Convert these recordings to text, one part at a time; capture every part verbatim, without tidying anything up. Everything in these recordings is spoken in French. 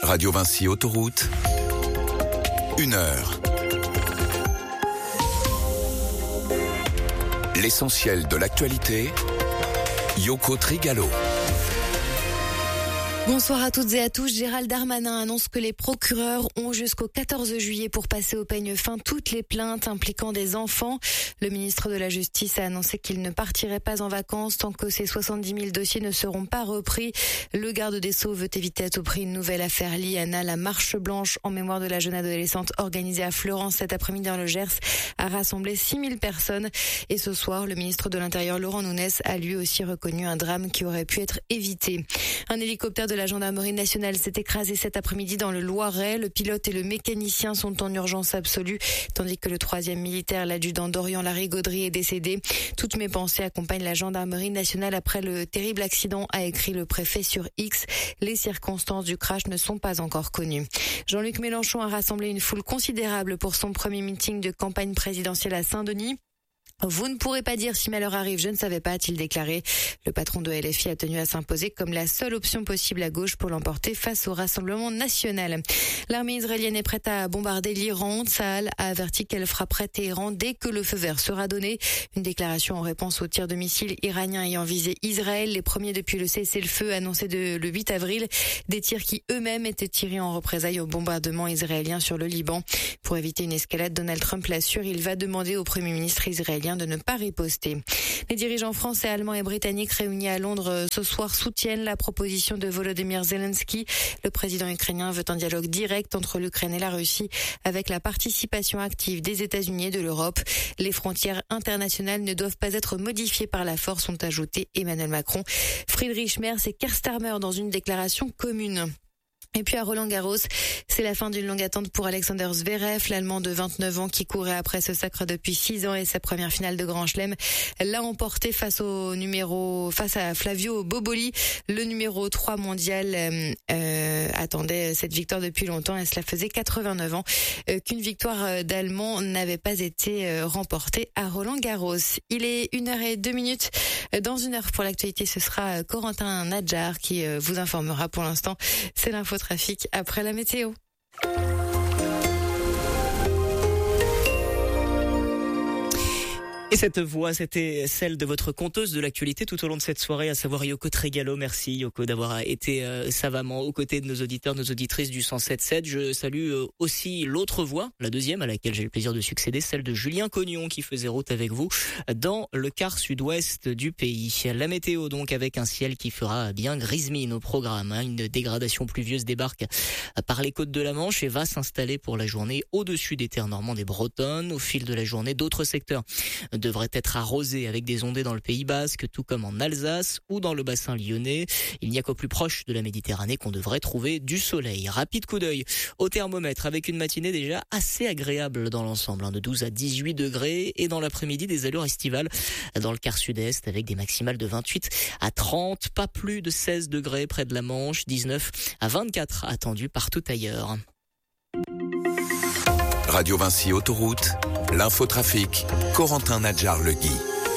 Radio Vinci Autoroute, une heure. L'essentiel de l'actualité, Yoko Trigalo. Bonsoir à toutes et à tous. Gérald Darmanin annonce que les procureurs ont jusqu'au quatorze juillet pour passer au peigne fin toutes les plaintes impliquant des enfants. Le ministre de la Justice a annoncé qu'il ne partirait pas en vacances tant que ces soixante-dix mille dossiers ne seront pas repris. Le garde des Sceaux veut éviter à tout prix une nouvelle affaire Liana. La marche blanche en mémoire de la jeune adolescente organisée à Fleurance cet après-midi dans le Gers a rassemblé six mille personnes. Et ce soir, le ministre de l'Intérieur Laurent Nunez a lui aussi reconnu un drame qui aurait pu être évité. Un hélicoptère de la gendarmerie nationale s'est écrasé cet après-midi dans le Loiret. Le pilote et le mécanicien sont en urgence absolue, tandis que le troisième militaire, l'adjudant Dorian Larigauderie, est décédé. Toutes mes pensées accompagnent la gendarmerie nationale après le terrible accident, a écrit le préfet sur X. Les circonstances du crash ne sont pas encore connues. Jean-Luc Mélenchon a rassemblé une foule considérable pour son premier meeting de campagne présidentielle à Saint-Denis. Vous ne pourrez pas dire si malheur arrive, je ne savais pas, a-t-il déclaré. Le patron de L F I a tenu à s'imposer comme la seule option possible à gauche pour l'emporter face au Rassemblement national. L'armée israélienne est prête à bombarder l'Iran. Tsahal a averti qu'elle frapperait Téhéran dès que le feu vert sera donné. Une déclaration en réponse aux tirs de missiles iraniens ayant visé Israël, les premiers depuis le cessez-le-feu annoncé de, le huit avril. Des tirs qui eux-mêmes étaient tirés en représailles au bombardement israélien sur le Liban. Pour éviter une escalade, Donald Trump l'assure, il va demander au Premier ministre israélien de ne pas riposter. Les dirigeants français, allemands et britanniques réunis à Londres ce soir soutiennent la proposition de Volodymyr Zelensky. Le président ukrainien veut un dialogue direct entre l'Ukraine et la Russie avec la participation active des États-Unis et de l'Europe. Les frontières internationales ne doivent pas être modifiées par la force, ont ajouté Emmanuel Macron, Friedrich Merz et Keir Starmer dans une déclaration commune. Et puis à Roland-Garros, c'est la fin d'une longue attente pour Alexander Zverev, l'Allemand de vingt-neuf ans qui courait après ce sacre depuis six ans et sa première finale de Grand Chelem l'a emporté face au numéro, face à Flavio Boboli, le numéro trois mondial, euh, euh, attendait cette victoire depuis longtemps et cela faisait quatre-vingt-neuf ans euh, qu'une victoire d'Allemand n'avait pas été euh, remportée à Roland-Garros. Il est une heure et deux minutes. Dans une heure pour l'actualité, ce sera Corentin Nadjar qui euh, vous informera. Pour l'instant, c'est l'info trafic après la météo. Et cette voix, c'était celle de votre conteuse de l'actualité tout au long de cette soirée, à savoir Yoko Trigalo. Merci Yoko d'avoir été euh, savamment aux côtés de nos auditeurs, nos auditrices du cent sept sept. Je salue euh, aussi l'autre voix, la deuxième à laquelle j'ai le plaisir de succéder, celle de Julien Cognon qui faisait route avec vous dans le quart sud-ouest du pays. La météo donc avec un ciel qui fera bien grismine au programme. Hein. Une dégradation pluvieuse débarque par les côtes de la Manche et va s'installer pour la journée au-dessus des terres normandes et bretonnes. Au fil de la journée, d'autres secteurs devrait être arrosé avec des ondées dans le Pays Basque, tout comme en Alsace ou dans le bassin lyonnais. Il n'y a qu'au plus proche de la Méditerranée qu'on devrait trouver du soleil. Rapide coup d'œil au thermomètre avec une matinée déjà assez agréable dans l'ensemble, hein, de douze à dix-huit degrés et dans l'après-midi des allures estivales dans le quart sud-est avec des maximales de vingt-huit à trente, pas plus de seize degrés près de la Manche, dix-neuf à vingt-quatre attendus partout ailleurs. Radio Vinci Autoroute, l'infotrafic, Corentin Nadjar-Legui.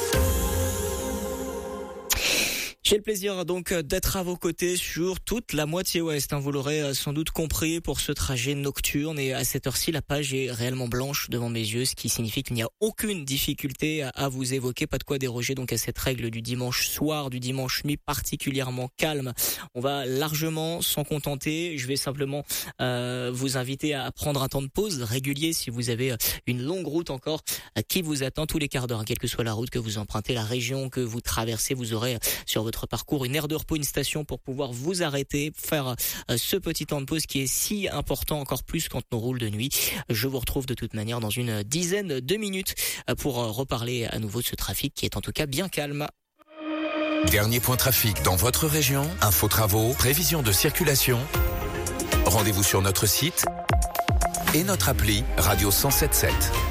J'ai le plaisir donc d'être à vos côtés sur toute la moitié ouest. Vous l'aurez sans doute compris pour ce trajet nocturne. Et à cette heure-ci, la page est réellement blanche devant mes yeux, ce qui signifie qu'il n'y a aucune difficulté à vous évoquer. Pas de quoi déroger donc à cette règle du dimanche soir, du dimanche nuit particulièrement calme. On va largement s'en contenter. Je vais simplement euh, vous inviter à prendre un temps de pause régulier si vous avez une longue route encore qui vous attend tous les quarts d'heure. Quelle que soit la route que vous empruntez, la région que vous traversez, vous aurez sur votre parcours une aire de repos, une station pour pouvoir vous arrêter, faire euh, ce petit temps de pause qui est si important, encore plus quand on roule de nuit. Je vous retrouve de toute manière dans une dizaine de minutes pour euh, reparler à nouveau de ce trafic qui est en tout cas bien calme. Dernier point trafic dans votre région, info travaux, prévision de circulation. Rendez-vous sur notre site et notre appli Radio cent sept sept.